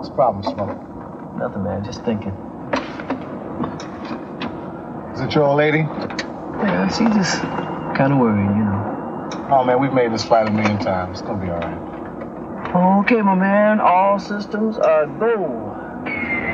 What's the problem, Smoke? Nothing, man. Just thinking. Is it your old lady? Yeah, she just kind of worried, you know. Oh, man, we've made this flight 1,000,000 times. It's gonna be all right. Okay, my man. All systems are go.